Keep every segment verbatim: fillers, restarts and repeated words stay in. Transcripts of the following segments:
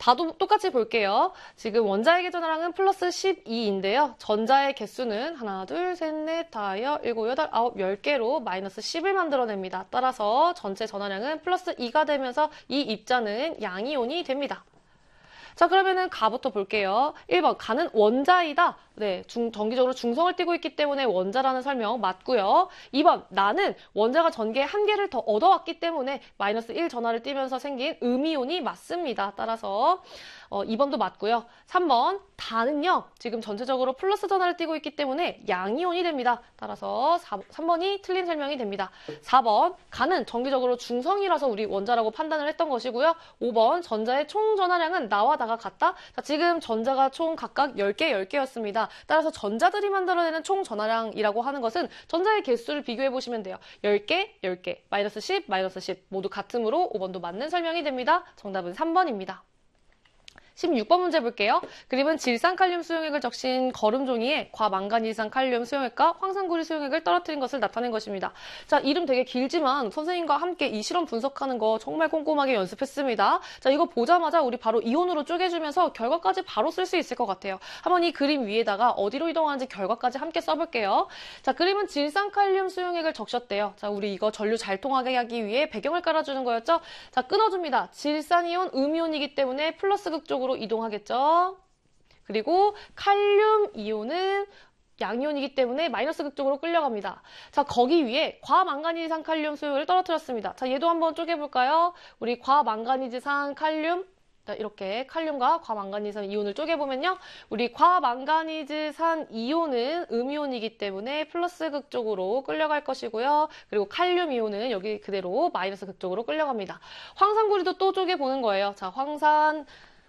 다도 똑같이 볼게요. 지금 원자의 전하량은 플러스 십이인데요. 전자의 개수는 하나, 둘, 셋, 넷, 다, 여, 일곱, 여덟, 아홉, 열 개로 마이너스 십을 만들어냅니다. 따라서 전체 전하량은 플러스 이가 되면서 이 입자는 양이온이 됩니다. 자, 그러면은 가부터 볼게요. 일 번, 가는 원자이다. 네, 중, 정기적으로 중성을 띠고 있기 때문에 원자라는 설명 맞고요. 이 번, 나는 원자가 전기에 한 개를 더 얻어왔기 때문에 마이너스 일 전하를 띠면서 생긴 음이온이 맞습니다. 따라서 어, 이 번도 맞고요. 삼 번, 다는요. 지금 전체적으로 플러스 전하를 띠고 있기 때문에 양이온이 됩니다. 따라서 사, 삼 번이 틀린 설명이 됩니다. 사 번, 가는 정기적으로 중성이라서 우리 원자라고 판단을 했던 것이고요. 오 번, 전자의 총 전하량은 나와 나가 같다. 자, 지금 전자가 총 각각 열 개, 열 개였습니다. 따라서 전자들이 만들어내는 총 전하량이라고 하는 것은 전자의 개수를 비교해 보시면 돼요. 열 개, 열 개, 마이너스 십, 마이너스 십 모두 같으므로 오 번도 맞는 설명이 됩니다. 정답은 삼 번입니다. 십육 번 문제 볼게요. 그림은 질산칼륨 수용액을 적신 거름종이에 과망간이산 칼륨 수용액과 황산구리 수용액을 떨어뜨린 것을 나타낸 것입니다. 자, 이름 되게 길지만 선생님과 함께 이 실험 분석하는 거 정말 꼼꼼하게 연습했습니다. 자, 이거 보자마자 우리 바로 이온으로 쪼개주면서 결과까지 바로 쓸 수 있을 것 같아요. 한번 이 그림 위에다가 어디로 이동하는지 결과까지 함께 써볼게요. 자, 그림은 질산칼륨 수용액을 적셨대요. 자, 우리 이거 전류 잘 통하게 하기 위해 배경을 깔아주는 거였죠. 자, 끊어줍니다. 질산이온, 음이온이기 때문에 플러스 극쪽으로 이동하겠죠. 그리고 칼륨 이온은 양이온이기 때문에 마이너스 극쪽으로 끌려갑니다. 자, 거기 위에 과망가니즈산 칼륨 수용을 떨어뜨렸습니다. 자, 얘도 한번 쪼개볼까요? 우리 과망가니즈산 칼륨, 자, 이렇게 칼륨과 과망가니즈산 이온을 쪼개보면요. 우리 과망가니즈산 이온은 음이온이기 때문에 플러스 극쪽으로 끌려갈 것이고요. 그리고 칼륨 이온은 여기 그대로 마이너스 극쪽으로 끌려갑니다. 황산구리도 또 쪼개보는 거예요. 자, 황산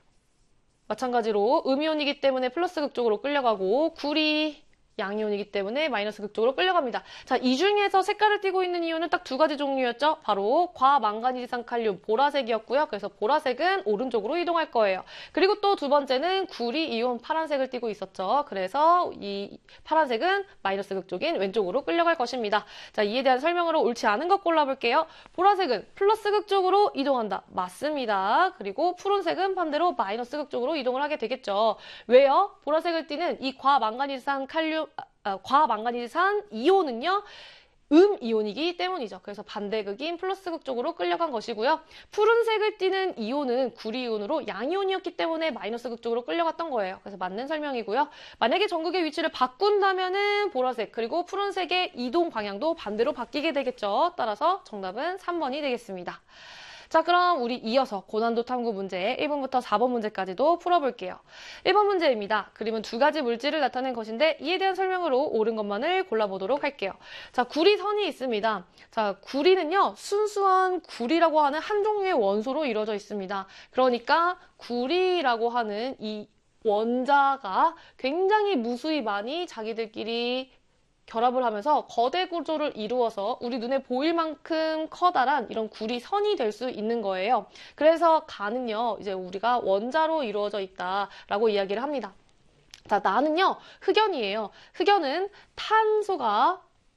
마찬가지로 음이온이기 때문에 플러스 극쪽으로 끌려가고 구리 양이온이기 때문에 마이너스 극쪽으로 끌려갑니다. 자, 이 중에서 색깔을 띠고 있는 이온은 딱 두 가지 종류였죠. 바로 과망가니즈산 칼륨 보라색이었고요. 그래서 보라색은 오른쪽으로 이동할 거예요. 그리고 또 두 번째는 구리 이온 파란색을 띠고 있었죠. 그래서 이 파란색은 마이너스 극쪽인 왼쪽으로 끌려갈 것입니다. 자, 이에 대한 설명으로 옳지 않은 것 골라볼게요. 보라색은 플러스 극쪽으로 이동한다. 맞습니다. 그리고 푸른색은 반대로 마이너스 극쪽으로 이동을 하게 되겠죠. 왜요? 보라색을 띠는 이 과망가니즈산 칼륨 아, 과망가니즈산 이온은요. 음이온이기 때문이죠. 그래서 반대극인 플러스극 쪽으로 끌려간 것이고요. 푸른색을 띠는 이온은 구리이온으로 양이온이었기 때문에 마이너스극 쪽으로 끌려갔던 거예요. 그래서 맞는 설명이고요. 만약에 전극의 위치를 바꾼다면은 보라색 그리고 푸른색의 이동 방향도 반대로 바뀌게 되겠죠. 따라서 정답은 삼 번이 되겠습니다. 자, 그럼 우리 이어서 고난도 탐구 문제 일 번부터 사 번 문제까지도 풀어볼게요. 일 번 문제입니다. 그림은 두 가지 물질을 나타낸 것인데 이에 대한 설명으로 옳은 것만을 골라보도록 할게요. 자, 구리선이 있습니다. 자, 구리는요. 순수한 구리라고 하는 한 종류의 원소로 이루어져 있습니다. 그러니까 구리라고 하는 이 원자가 굉장히 무수히 많이 자기들끼리 결합을 하면서 거대 구조를 이루어서 우리 눈에 보일 만큼 커다란 이런 구리선이 될 수 있는 거예요. 그래서 가는요, 이제 우리가 원자로 이루어져 있다라고 이야기를 합니다. 자, 나는요, 흑연이에요. 흑연은 탄소가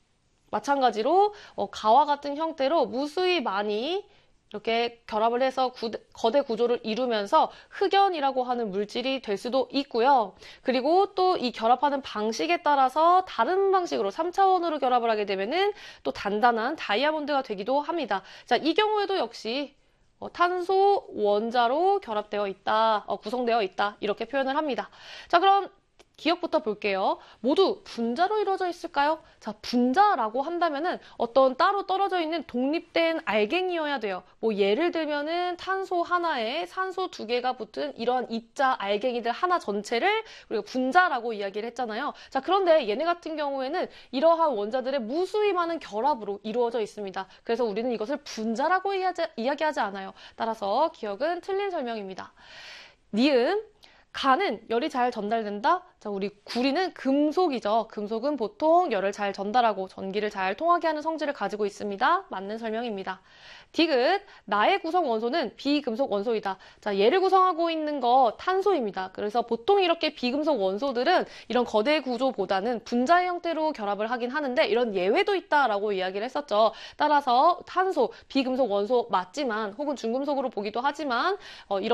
마찬가지로 어, 가와 같은 형태로 무수히 많이 이렇게 결합을 해서 구, 거대 구조를 이루면서 흑연이라고 하는 물질이 될 수도 있고요. 그리고 또 이 결합하는 방식에 따라서 다른 방식으로 삼 차원으로 결합을 하게 되면은 또 단단한 다이아몬드가 되기도 합니다. 자, 이 경우에도 역시 어, 탄소 원자로 결합되어 있다, 어, 구성되어 있다 이렇게 표현을 합니다. 자, 그럼 기억부터 볼게요. 모두 분자로 이루어져 있을까요? 자, 분자라고 한다면은 어떤 따로 떨어져 있는 독립된 알갱이어야 돼요. 뭐 예를 들면은 탄소 하나에 산소 두 개가 붙은 이러한 입자 알갱이들 하나 전체를 우리가 분자라고 이야기를 했잖아요. 자, 그런데 얘네 같은 경우에는 이러한 원자들의 무수히 많은 결합으로 이루어져 있습니다. 그래서 우리는 이것을 분자라고 이야기, 이야기하지 않아요. 따라서 기억은 틀린 설명입니다. 니은 가는 열이 잘 전달된다? 자, 우리 구리는 금속이죠. 금속은 보통 열을 잘 전달하고 전기를 잘 통하게 하는 성질을 가지고 있습니다. 맞는 설명입니다. 디귿, 나의 구성 원소는 비금속 원소이다. 자, 얘를 구성하고 있는 거 탄소입니다. 그래서 보통 이렇게 비금속 원소들은 이런 거대 구조보다는 분자의 형태로 결합을 하긴 하는데 이런 예외도 있다라고 이야기를 했었죠. 따라서 탄소, 비금속 원소 맞지만 혹은 중금속으로 보기도 하지만 어, 이런